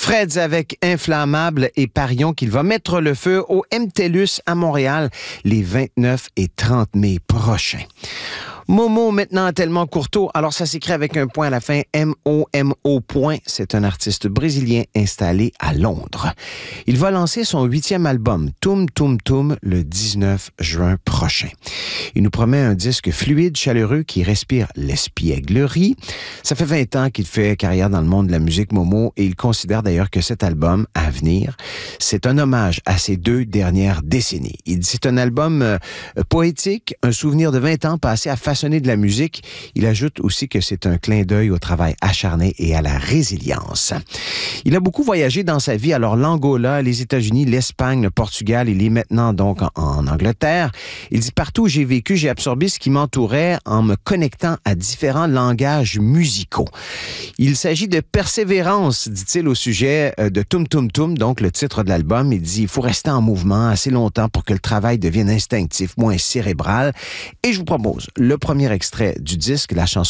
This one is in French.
Freds avec Inflammable et parions qu'il va mettre le feu au MTLUS à Montréal les 29 et 30 mai prochains. Momo, maintenant tellement Courteau. Alors, ça s'écrit avec un point à la fin, M-O-M-O point. C'est un artiste brésilien installé à Londres. Il va lancer son 8e album, Toum Toum Toum, le 19 juin prochain. Il nous promet un disque fluide, chaleureux, qui respire l'espièglerie. Ça fait 20 ans qu'il fait carrière dans le monde de la musique Momo et il considère d'ailleurs que cet album, à venir, c'est un hommage à ses 2 dernières décennies. Il dit c'est un album poétique, un souvenir de 20 ans passé à façonner de la musique. Il ajoute aussi que c'est un clin d'œil au travail acharné et à la résilience. Il a beaucoup voyagé dans sa vie, alors l'Angola, les États-Unis, l'Espagne, le Portugal, il est maintenant donc en Angleterre. Il dit partout où j'ai vécu, j'ai absorbé ce qui m'entourait en me connectant à différents langages musicaux. Il s'agit de persévérance, dit-il au sujet de Toum Toum Toum, donc le titre de l'album. Il dit il faut rester en mouvement assez longtemps pour que le travail devienne instinctif, moins cérébral. Et je vous propose le premier extrait du disque, la chanson